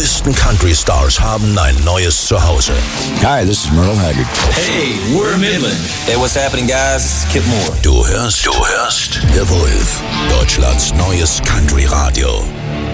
neuesten Country Stars haben ein neues Zuhause. Hi, this is Merle Haggard. Hey, we're Midland. Hey, what's happening, guys? This is Kip Moore. Du hörst The Wolf, Deutschlands neues Country Radio.